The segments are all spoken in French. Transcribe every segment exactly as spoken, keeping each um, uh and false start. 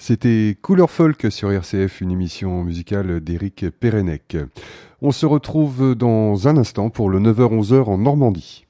C'était Couleur Folk sur R C F, une émission musicale d'Éric Pérenec. On se retrouve dans un instant pour le neuf heures onze heures en Normandie.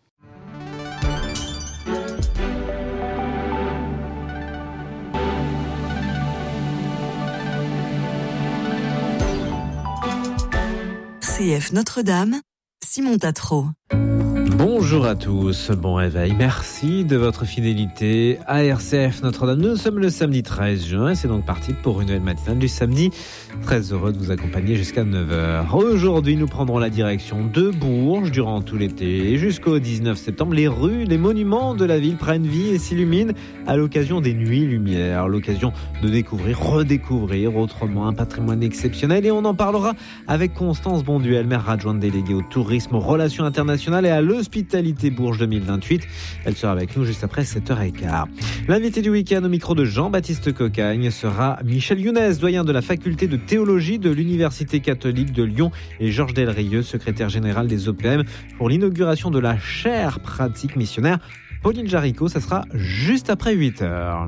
R C F Notre-Dame, Simon Tatro. Bonjour à tous, bon réveil, merci de votre fidélité à R C F Notre-Dame. Nous sommes le samedi treize juin et c'est donc parti pour une nouvelle matinale du samedi. Très heureux de vous accompagner jusqu'à neuf heures. Aujourd'hui, nous prendrons la direction de Bourges durant tout l'été et jusqu'au dix-neuf septembre. Les rues, les monuments de la ville prennent vie et s'illuminent à l'occasion des Nuits Lumière. L'occasion de découvrir, redécouvrir autrement un patrimoine exceptionnel et on en parlera avec Constance Bonduel, maire adjointe déléguée au tourisme, aux relations internationales et à l'hospitalité Bourges deux mille vingt-huit. Elle sera avec nous juste après sept heures quinze. L'invité du week-end au micro de Jean-Baptiste Cocagne sera Michel Younes, doyen de la faculté de théologie de l'Université catholique de Lyon et Georges Delrieux, secrétaire général des O P M, pour l'inauguration de la chaire pratique missionnaire. Pauline Jaricot, ça sera juste après huit heures.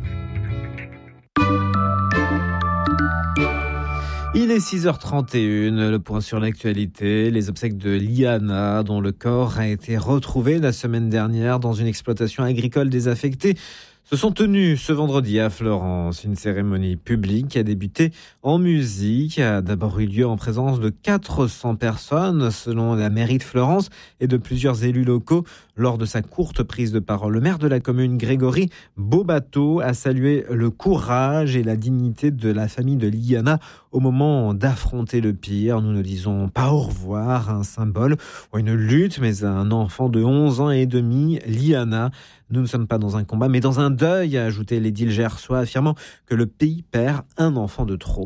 Il est six heures trente et une, le point sur l'actualité, les obsèques de Liana, dont le corps a été retrouvé la semaine dernière dans une exploitation agricole désaffectée, se sont tenues ce vendredi à Florence. Une cérémonie publique qui a débuté en musique, a d'abord eu lieu en présence de quatre cents personnes, selon la mairie de Florence, et de plusieurs élus locaux. Lors de sa courte prise de parole, le maire de la commune, Grégory Beaubateau, a salué le courage et la dignité de la famille de Liana au moment d'affronter le pire. Nous ne disons pas au revoir à un symbole ou à une lutte, mais à un enfant de onze ans et demi, Liana. Nous ne sommes pas dans un combat, mais dans un deuil, a ajouté l'édile gersois, affirmant que le pays perd un enfant de trop.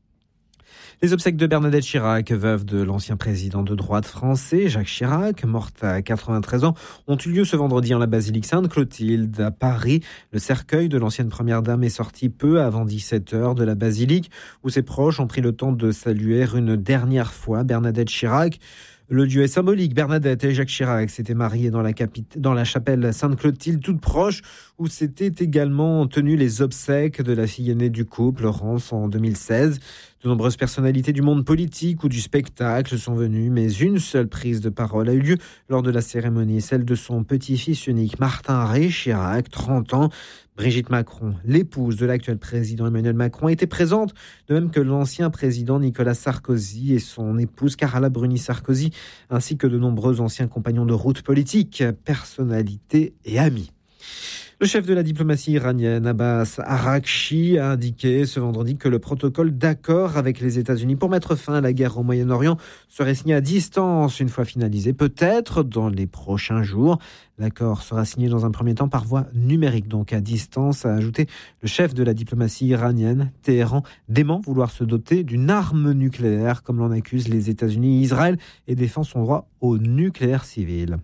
Les obsèques de Bernadette Chirac, veuve de l'ancien président de droite français, Jacques Chirac, morte à quatre-vingt-treize ans, ont eu lieu ce vendredi en la basilique Sainte-Clotilde à Paris. Le cercueil de l'ancienne première dame est sorti peu avant dix-sept heures de la basilique, où ses proches ont pris le temps de saluer une dernière fois Bernadette Chirac. Le lieu est symbolique. Bernadette et Jacques Chirac s'étaient mariés dans la, capit- dans la chapelle Sainte-Clotilde, toute proche, où s'étaient également tenues les obsèques de la fille aînée du couple, Laurence, en deux mille seize. De nombreuses personnalités du monde politique ou du spectacle sont venues, mais une seule prise de parole a eu lieu lors de la cérémonie, celle de son petit-fils unique, Martin Ré Chirac, trente ans. Brigitte Macron, l'épouse de l'actuel président Emmanuel Macron, était présente, de même que l'ancien président Nicolas Sarkozy et son épouse Carola Bruni Sarkozy, ainsi que de nombreux anciens compagnons de route politique, personnalités et amis. Le chef de la diplomatie iranienne, Abbas Araghchi, a indiqué ce vendredi que le protocole d'accord avec les États-Unis pour mettre fin à la guerre au Moyen-Orient serait signé à distance une fois finalisé, peut-être dans les prochains jours. L'accord sera signé dans un premier temps par voie numérique, donc à distance, a ajouté le chef de la diplomatie iranienne. Téhéran dément vouloir se doter d'une arme nucléaire, comme l'en accusent les États-Unis et Israël, et défend son droit au nucléaire civil.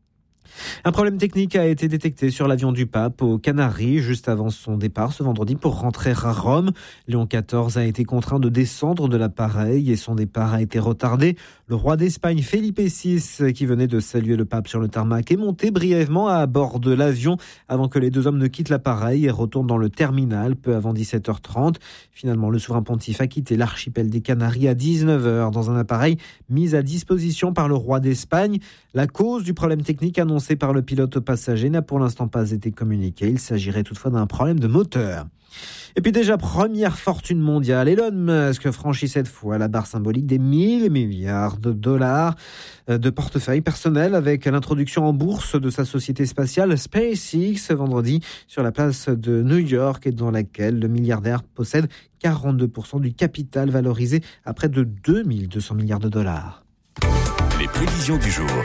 Un problème technique a été détecté sur l'avion du pape aux Canaries juste avant son départ ce vendredi pour rentrer à Rome. Léon quatorze a été contraint de descendre de l'appareil et son départ a été retardé. Le roi d'Espagne Felipe six, qui venait de saluer le pape sur le tarmac, est monté brièvement à bord de l'avion avant que les deux hommes ne quittent l'appareil et retournent dans le terminal peu avant dix-sept heures trente. Finalement, le souverain pontife a quitté l'archipel des Canaries à dix-neuf heures dans un appareil mis à disposition par le roi d'Espagne. La cause du problème technique annoncé par le pilote passager n'a pour l'instant pas été communiquée. Il s'agirait toutefois d'un problème de moteur. Et puis déjà, première fortune mondiale, Elon Musk franchit cette fois la barre symbolique des mille milliards de dollars de portefeuille personnel avec l'introduction en bourse de sa société spatiale SpaceX ce vendredi sur la place de New York et dans laquelle le milliardaire possède quarante-deux pour cent du capital valorisé à près de deux mille deux cents milliards de dollars. Les prévisions du jour.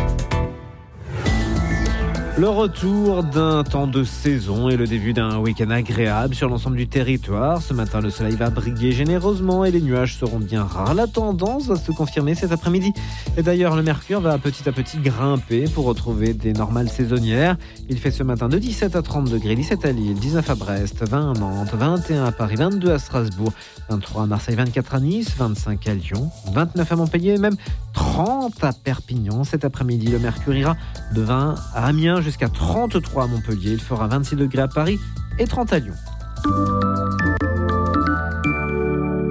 Le retour d'un temps de saison et le début d'un week-end agréable sur l'ensemble du territoire. Ce matin, le soleil va briller généreusement et les nuages seront bien rares. La tendance va se confirmer cet après-midi. Et d'ailleurs, le mercure va petit à petit grimper pour retrouver des normales saisonnières. Il fait ce matin de dix-sept à trente degrés, dix-sept à Lille, dix-neuf à Brest, vingt à Nantes, vingt et un à Paris, vingt-deux à Strasbourg, vingt-trois à Marseille, vingt-quatre à Nice, vingt-cinq à Lyon, vingt-neuf à Montpellier et même trente à Perpignan. Cet après-midi, le mercure ira de vingt à Amiens jusqu'à trente-trois à Montpellier. Il fera vingt-six degrés à Paris et trente à Lyon.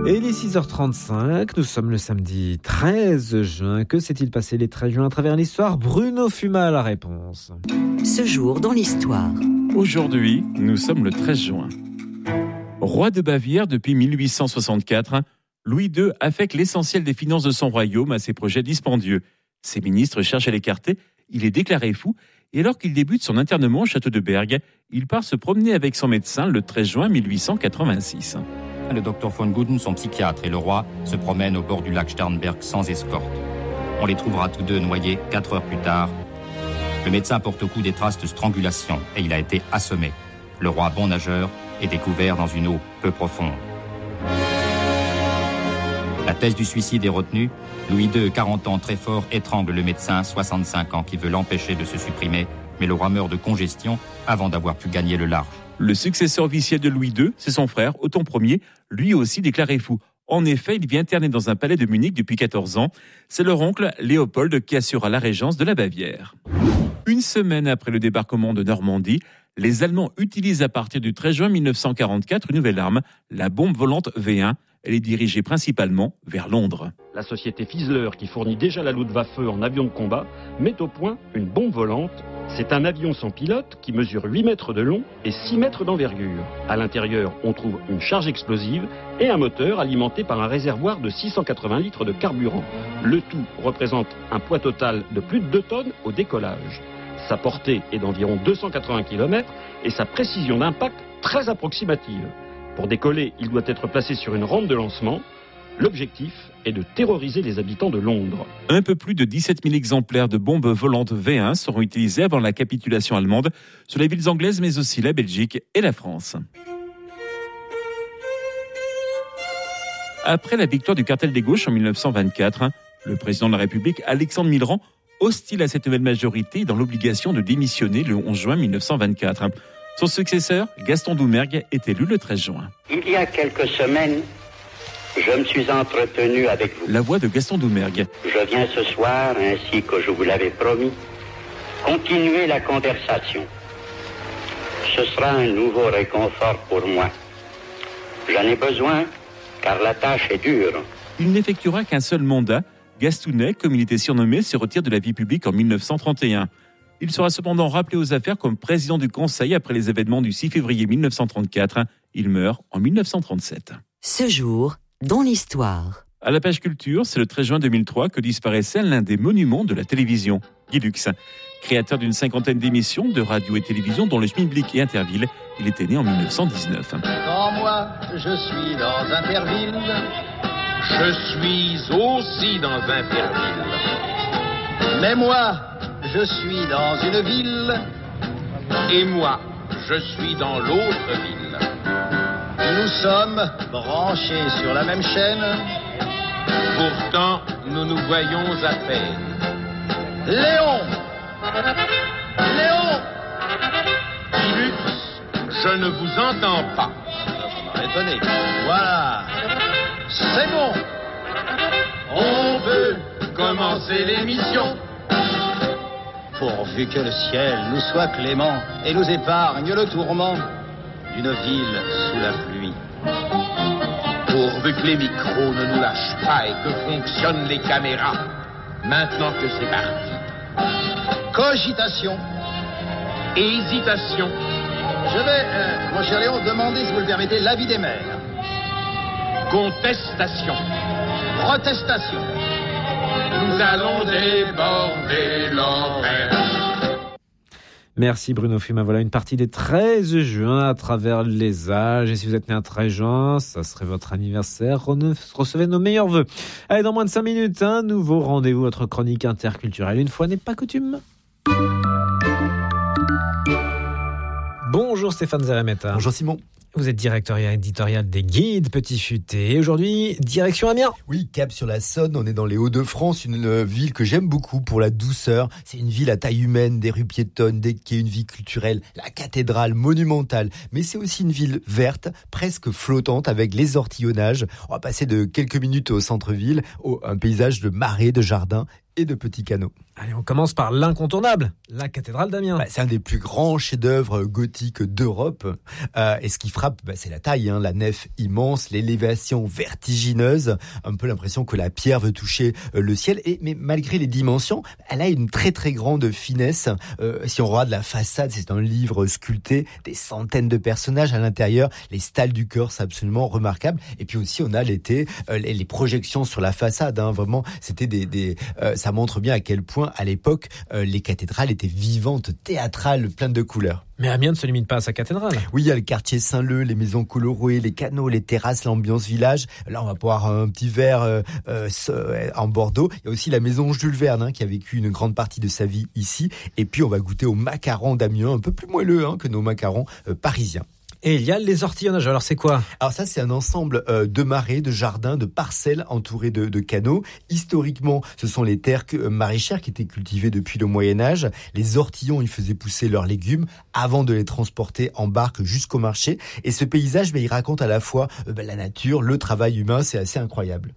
Et il est six heures trente-cinq, nous sommes le samedi treize juin. Que s'est-il passé les treize juin à travers l'histoire? Bruno Fuma a la réponse. Ce jour dans l'histoire. Aujourd'hui, nous sommes le treize juin. Roi de Bavière depuis mille huit cent soixante-quatre, Louis deux affecte l'essentiel des finances de son royaume à ses projets dispendieux. Ses ministres cherchent à l'écarter, il est déclaré fou, et alors qu'il débute son internement au château de Berg, il part se promener avec son médecin le treize juin mille huit cent quatre-vingt-six. Le docteur von Guden, son psychiatre, et le roi se promènent au bord du lac Starnberg sans escorte. On les trouvera tous deux noyés quatre heures plus tard. Le médecin porte au cou des traces de strangulation et il a été assommé. Le roi, bon nageur, est découvert dans une eau peu profonde. La thèse du suicide est retenue. Louis deux, quarante ans, très fort, étrangle le médecin, soixante-cinq ans, qui veut l'empêcher de se supprimer. Mais le roi meurt de congestion avant d'avoir pu gagner le large. Le successeur officiel de Louis deux, c'est son frère, Othon Ier, lui aussi déclaré fou. En effet, il vit interné dans un palais de Munich depuis quatorze ans. C'est leur oncle, Léopold, qui assura la régence de la Bavière. Une semaine après le débarquement de Normandie, les Allemands utilisent à partir du treize juin mille neuf cent quarante-quatre une nouvelle arme, la bombe volante V un. Elle est dirigée principalement vers Londres. La société Fiesler, qui fournit déjà la Luftwaffe en avions de combat, met au point une bombe volante. C'est un avion sans pilote qui mesure huit mètres de long et six mètres d'envergure. À l'intérieur, on trouve une charge explosive et un moteur alimenté par un réservoir de six cent quatre-vingts litres de carburant. Le tout représente un poids total de plus de deux tonnes au décollage. Sa portée est d'environ deux cent quatre-vingts kilomètres et sa précision d'impact très approximative. Pour décoller, il doit être placé sur une rampe de lancement. L'objectif est de terroriser les habitants de Londres. Un peu plus de dix-sept mille exemplaires de bombes volantes V un seront utilisés avant la capitulation allemande sur les villes anglaises, mais aussi la Belgique et la France. Après la victoire du cartel des gauches en mille neuf cent vingt-quatre, le président de la République, Alexandre Millerand, hostile à cette nouvelle majorité, est dans l'obligation de démissionner le onze juin mille neuf cent vingt-quatre. Son successeur, Gaston Doumergue, est élu le treize juin. Il y a quelques semaines, je me suis entretenu avec vous. La voix de Gaston Doumergue. Je viens ce soir, ainsi que je vous l'avais promis, continuer la conversation. Ce sera un nouveau réconfort pour moi. J'en ai besoin, car la tâche est dure. Il n'effectuera qu'un seul mandat. Gastounet, comme il était surnommé, se retire de la vie publique en mille neuf cent trente et un. Il sera cependant rappelé aux affaires comme président du Conseil après les événements du six février mille neuf cent trente-quatre. Il meurt en mille neuf cent trente-sept. Ce jour dans l'histoire. À la page culture, c'est le treize juin deux mille trois que disparaissait l'un des monuments de la télévision, Guy Lux. Créateur d'une cinquantaine d'émissions de radio et télévision, dont le Schmilblick et Interville, il était né en mille neuf cent dix-neuf. Quand moi, je suis dans Interville, je suis aussi dans Interville. Mais moi, je suis dans une ville, et moi, je suis dans l'autre ville. Nous sommes branchés sur la même chaîne, pourtant nous nous voyons à peine. Léon! Léon! Lux, je ne vous entends pas. Ça m'a étonné. Voilà. C'est bon. On veut commencer l'émission. Pourvu que le ciel nous soit clément et nous épargne le tourment d'une ville sous la pluie. Pourvu que les micros ne nous lâchent pas et que fonctionnent les caméras. Maintenant que c'est parti. Cogitation. Hésitation. Je vais, euh, mon cher Léon, demander, si vous le permettez, l'avis des maires. Contestation. Protestation. Nous allons déborder l'enfer. Merci Bruno Fuma. Voilà une partie des treize juin à travers les âges. Et si vous êtes né un treize juin, ça serait votre anniversaire. Recevez nos meilleurs vœux. Allez, dans moins de cinq minutes, un nouveau rendez-vous, votre chronique interculturelle. Une fois n'est pas coutume. Bonjour Stéphane Zeremeta. Bonjour Simon. Vous êtes directeur éditorial des Guides Petit Futé. Aujourd'hui, direction Amiens. Oui, cap sur la Saône, on est dans les Hauts-de-France, une ville que j'aime beaucoup pour la douceur. C'est une ville à taille humaine, des rues piétonnes, des quais, une vie culturelle, la cathédrale monumentale. Mais c'est aussi une ville verte, presque flottante, avec les ortillonnages. On va passer de quelques minutes au centre-ville, au, un paysage de marais, de jardins et de petits canaux. Allez, on commence par l'incontournable, la cathédrale d'Amiens. Bah, c'est un des plus grands chefs-d'œuvre gothiques d'Europe. Euh, et ce qui frappe, bah, c'est la taille, hein, la nef immense, l'élévation vertigineuse, un peu l'impression que la pierre veut toucher euh, le ciel. Et mais malgré les dimensions, elle a une très très grande finesse. Euh, si on regarde la façade, c'est un livre sculpté, des centaines de personnages à l'intérieur. Les stalles du chœur, c'est absolument remarquable. Et puis aussi, on a l'été, euh, les, les projections sur la façade. Hein, vraiment, c'était des, des euh, ça montre bien à quel point à l'époque, euh, les cathédrales étaient vivantes, théâtrales, pleines de couleurs. Mais Amiens ne se limite pas à sa cathédrale. Oui, il y a le quartier Saint-Leu, les maisons colorées, les canaux, les terrasses, l'ambiance village. Là, on va boire un petit verre euh, euh, en Bordeaux. Il y a aussi la maison Jules Verne, hein, qui a vécu une grande partie de sa vie ici. Et puis, on va goûter aux macarons d'Amiens, un peu plus moelleux hein, que nos macarons euh, parisiens. Et il y a les ortillonnages. Alors c'est quoi ? Alors ça, c'est un ensemble euh, de marais, de jardins, de parcelles entourées de, de canaux. Historiquement, ce sont les terres que, euh, maraîchères qui étaient cultivées depuis le Moyen-Âge. Les ortillons, ils faisaient pousser leurs légumes avant de les transporter en barque jusqu'au marché. Et ce paysage, bah, il raconte à la fois euh, bah, la nature, le travail humain. C'est assez incroyable.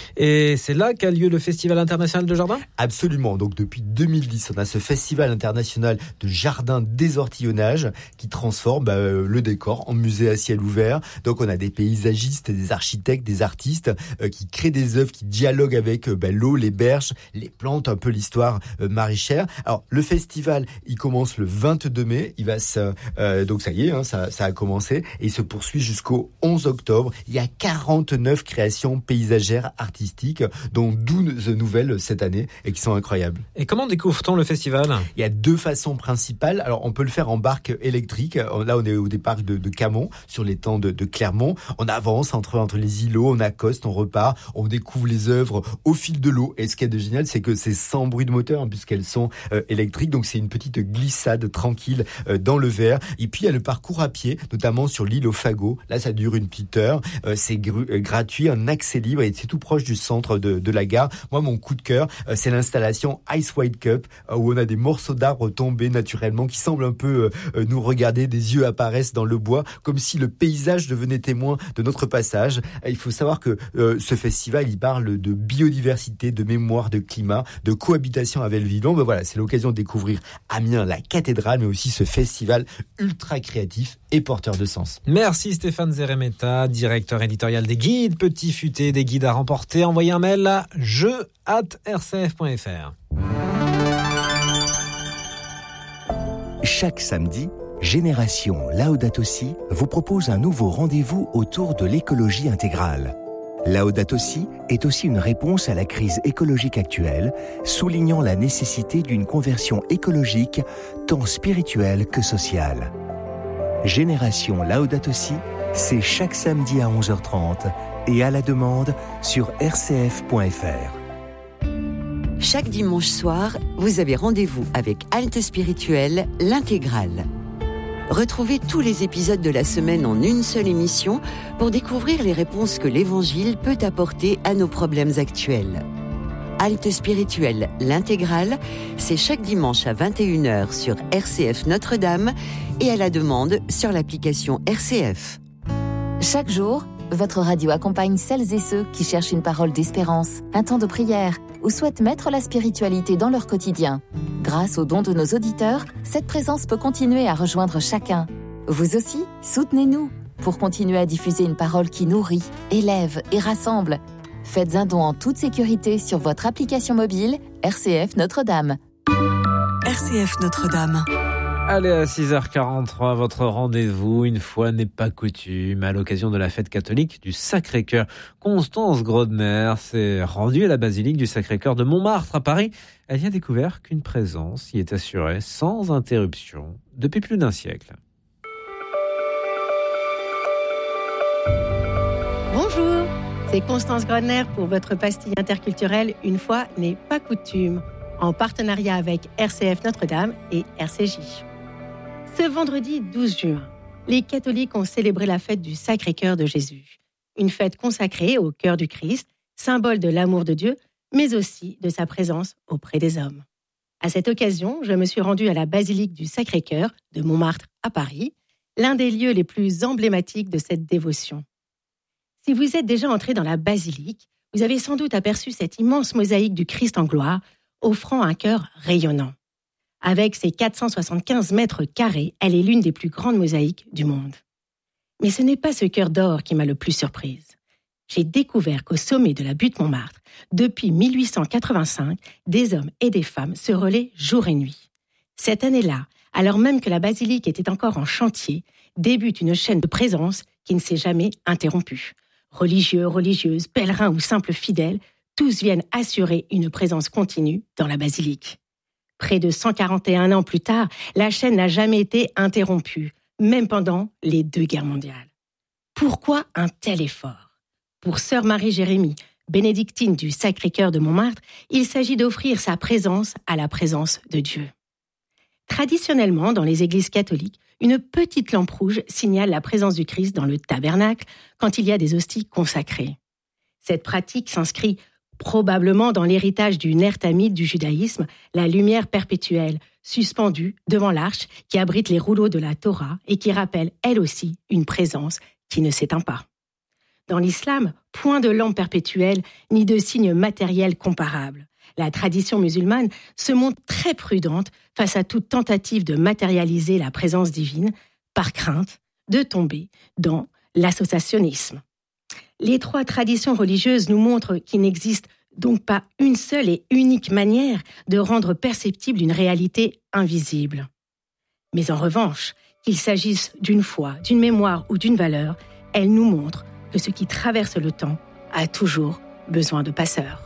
Et c'est là qu'a lieu le Festival international de jardin ? Absolument. Donc depuis deux mille dix, on a ce Festival international de jardin des ortillonnages qui transforme bah, le décor en musée à ciel ouvert. Donc on a des paysagistes, des architectes, des artistes euh, qui créent des œuvres qui dialoguent avec euh, bah, l'eau, les berges, les plantes, un peu l'histoire euh, maraîchère. Alors le festival, il commence le vingt-deux mai. Il va se, euh, donc ça y est, hein, ça, ça a commencé et il se poursuit jusqu'au onze octobre. Il y a quarante-neuf créations paysagères artistiques, dont douze nouvelles cette année et qui sont incroyables. Et comment découvre-t-on le festival ? Il y a deux façons principales. Alors, on peut le faire en barque électrique. Là, on est au départ de, de Camon, sur l'étang de, de Clermont. On avance entre, entre les îlots, on accoste, on repart, on découvre les œuvres au fil de l'eau. Et ce qui est de génial, c'est que c'est sans bruit de moteur, hein, puisqu'elles sont euh, électriques. Donc, c'est une petite glissade tranquille euh, dans le verre. Et puis, il y a le parcours à pied, notamment sur l'île aux Fagots. Là, ça dure une petite heure. Euh, c'est gru- euh, gratuit, un accès libre et c'est tout proche du centre de, de la gare. Moi, mon coup de cœur, euh, c'est l'installation Ice White Cup, euh, où on a des morceaux d'arbres tombés naturellement qui semblent un peu euh, nous regarder, des yeux apparaissent dans le bois, comme si le paysage devenait témoin de notre passage. Il faut savoir que euh, ce festival, il parle de biodiversité, de mémoire, de climat, de cohabitation avec le vivant. Ben voilà, c'est l'occasion de découvrir Amiens, la cathédrale, mais aussi ce festival ultra créatif et porteur de sens. Merci Stéphane Zeremeta, directeur éditorial des guides Petit Futé, des guides à remporter. Envoyez un mail à jeu arobase r c f point f r. Chaque samedi, Génération Laudato Si vous propose un nouveau rendez-vous autour de l'écologie intégrale. Laudato Si est aussi une réponse à la crise écologique actuelle, soulignant la nécessité d'une conversion écologique tant spirituelle que sociale. Génération Laudato Si, c'est chaque samedi à onze heures trente et à la demande sur r c f point f r. Chaque dimanche soir, vous avez rendez-vous avec Halte Spirituelle, l'intégrale. Retrouvez tous les épisodes de la semaine en une seule émission pour découvrir les réponses que l'Évangile peut apporter à nos problèmes actuels. Halte Spirituelle, l'intégrale, c'est chaque dimanche à vingt et une heures sur R C F Notre-Dame et à la demande sur l'application R C F. Chaque jour, votre radio accompagne celles et ceux qui cherchent une parole d'espérance, un temps de prière ou souhaitent mettre la spiritualité dans leur quotidien. Grâce aux dons de nos auditeurs, cette présence peut continuer à rejoindre chacun. Vous aussi, soutenez-nous pour continuer à diffuser une parole qui nourrit, élève et rassemble. Faites un don en toute sécurité sur votre application mobile R C F Notre-Dame. R C F Notre-Dame. Allez, à six heures quarante-trois, votre rendez-vous, une fois n'est pas coutume, à l'occasion de la fête catholique du Sacré-Cœur. Constance Grodner s'est rendue à la basilique du Sacré-Cœur de Montmartre à Paris. Elle y a découvert qu'une présence y est assurée sans interruption depuis plus d'un siècle. Bonjour, c'est Constance Grodner pour votre pastille interculturelle Une fois n'est pas coutume, en partenariat avec R C F Notre-Dame et R C J. Ce vendredi douze juin, les catholiques ont célébré la fête du Sacré-Cœur de Jésus. Une fête consacrée au cœur du Christ, symbole de l'amour de Dieu, mais aussi de sa présence auprès des hommes. À cette occasion, je me suis rendue à la basilique du Sacré-Cœur de Montmartre à Paris, l'un des lieux les plus emblématiques de cette dévotion. Si vous êtes déjà entré dans la basilique, vous avez sans doute aperçu cette immense mosaïque du Christ en gloire, offrant un chœur rayonnant. Avec ses quatre cent soixante-quinze mètres carrés, elle est l'une des plus grandes mosaïques du monde. Mais ce n'est pas ce chœur d'or qui m'a le plus surprise. J'ai découvert qu'au sommet de la butte Montmartre, depuis mille huit cent quatre-vingt-cinq, des hommes et des femmes se relaient jour et nuit. Cette année-là, alors même que la basilique était encore en chantier, débute une chaîne de présence qui ne s'est jamais interrompue. Religieux, religieuses, pèlerins ou simples fidèles, tous viennent assurer une présence continue dans la basilique. Près de cent quarante et un ans plus tard, la chaîne n'a jamais été interrompue, même pendant les deux guerres mondiales. Pourquoi un tel effort ? Pour sœur Marie-Jérémie, bénédictine du Sacré-Cœur de Montmartre, il s'agit d'offrir sa présence à la présence de Dieu. Traditionnellement, dans les églises catholiques, une petite lampe rouge signale la présence du Christ dans le tabernacle quand il y a des hosties consacrées. Cette pratique s'inscrit probablement dans l'héritage du ner tamid du judaïsme, la lumière perpétuelle, suspendue devant l'arche qui abrite les rouleaux de la Torah et qui rappelle, elle aussi, une présence qui ne s'éteint pas. Dans l'islam, point de lampe perpétuelle ni de signe matériel comparable. La tradition musulmane se montre très prudente face à toute tentative de matérialiser la présence divine, par crainte de tomber dans l'associationnisme. Les trois traditions religieuses nous montrent qu'il n'existe donc pas une seule et unique manière de rendre perceptible une réalité invisible. Mais en revanche, qu'il s'agisse d'une foi, d'une mémoire ou d'une valeur, elles nous montrent que ce qui traverse le temps a toujours besoin de passeurs.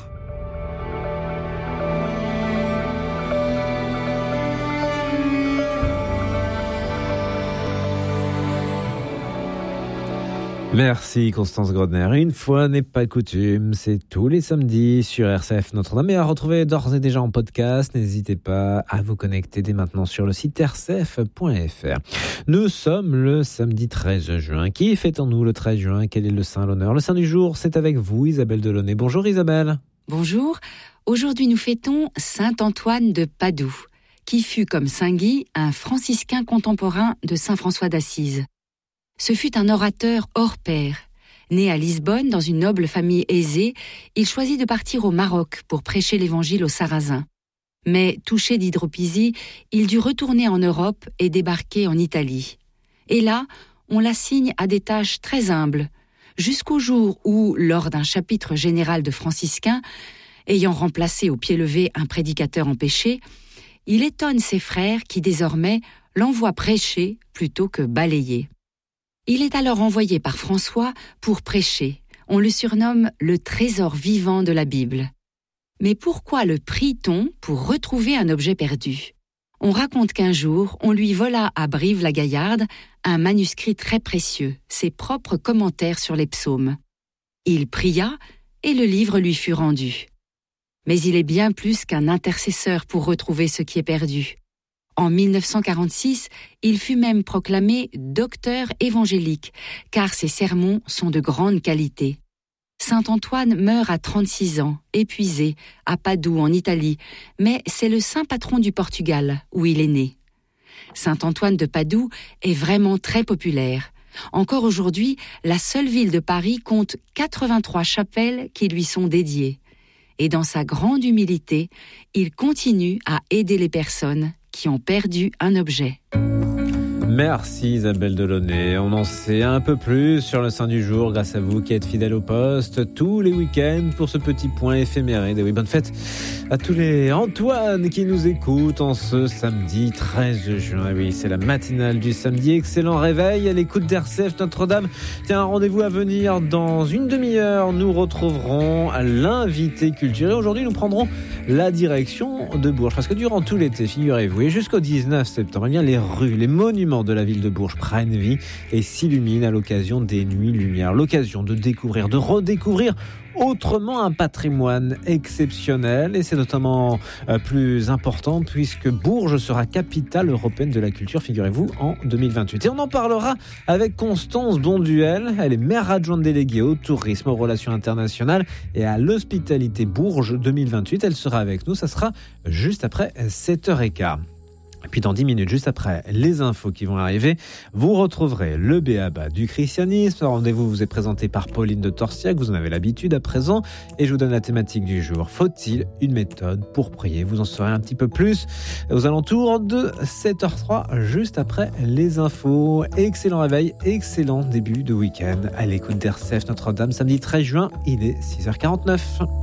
Merci Constance Grodner. Une fois n'est pas coutume, c'est tous les samedis sur R C F Notre-Dame et à retrouver d'ores et déjà en podcast. N'hésitez pas à vous connecter dès maintenant sur le site r c f point f r. Nous sommes le samedi treize juin. Qui fêtons-nous le treize juin ? Quel est le saint, l'honneur ? Le saint du jour, c'est avec vous Isabelle Delaunay. Bonjour Isabelle. Bonjour. Aujourd'hui nous fêtons saint Antoine de Padoue, qui fut comme saint Guy un franciscain contemporain de saint François d'Assise. Ce fut un orateur hors pair. Né à Lisbonne, dans une noble famille aisée, il choisit de partir au Maroc pour prêcher l'évangile aux Sarrasins. Mais, touché d'hydropisie, il dut retourner en Europe et débarquer en Italie. Et là, on l'assigne à des tâches très humbles, jusqu'au jour où, lors d'un chapitre général de franciscains, ayant remplacé au pied levé un prédicateur empêché, il étonne ses frères qui, désormais, l'envoient prêcher plutôt que balayer. Il est alors envoyé par François pour prêcher. On le surnomme le trésor vivant de la Bible. Mais pourquoi le prie-t-on pour retrouver un objet perdu ? On raconte qu'un jour, on lui vola à Brive-la-Gaillarde un manuscrit très précieux, ses propres commentaires sur les psaumes. Il pria et le livre lui fut rendu. Mais il est bien plus qu'un intercesseur pour retrouver ce qui est perdu. En mille neuf cent quarante-six, il fut même proclamé docteur évangélique, car ses sermons sont de grande qualité. Saint Antoine meurt à trente-six ans, épuisé, à Padoue en Italie, mais c'est le saint patron du Portugal, où il est né. Saint Antoine de Padoue est vraiment très populaire. Encore aujourd'hui, la seule ville de Paris compte quatre-vingt-trois chapelles qui lui sont dédiées. Et dans sa grande humilité, il continue à aider les personnes qui ont perdu un objet. Merci Isabelle Delaunay. On en sait un peu plus sur le saint du jour grâce à vous qui êtes fidèles au poste tous les week-ends pour ce petit point éphéméride. Et oui, bonne fête à tous les Antoine qui nous écoutent en ce samedi treize juin. Et oui, c'est la matinale du samedi. Excellent réveil à l'écoute d'R C F Notre-Dame. Tiens, un rendez-vous à venir dans une demi-heure. Nous retrouverons l'invité culturel. Aujourd'hui, nous prendrons la direction de Bourges parce que durant tout l'été, figurez-vous, et jusqu'au dix-neuf septembre, eh bien, les rues, les monuments de la ville de Bourges prennent vie et s'illuminent à l'occasion des Nuits Lumière. L'occasion de découvrir, de redécouvrir autrement un patrimoine exceptionnel et c'est notamment euh, plus important puisque Bourges sera capitale européenne de la culture, figurez-vous, en deux mille vingt-huit. Et on en parlera avec Constance Bonduel. Elle est maire adjointe déléguée au tourisme, aux relations internationales et à l'hospitalité Bourges deux mille vingt-huit. Elle sera avec nous, ça sera juste après sept heures quinze. Et puis dans dix minutes, juste après les infos qui vont arriver, vous retrouverez le B A B A du christianisme. Ce rendez-vous vous est présenté par Pauline de Torsiac, vous en avez l'habitude à présent. Et je vous donne la thématique du jour. Faut-il une méthode pour prier ? Vous en saurez un petit peu plus aux alentours de sept heures trois, juste après les infos. Excellent réveil, excellent début de week-end à l'écoute d'R C F Notre-Dame, samedi treize juin, il est six heures quarante-neuf.